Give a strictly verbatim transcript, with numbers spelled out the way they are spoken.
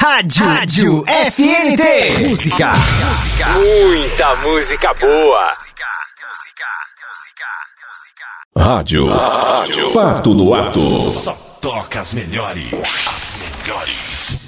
Rádio, Rádio F N T. Música. Música. Muita música boa. Rádio. Rádio. Fato no ato. Só toca as melhores. As melhores.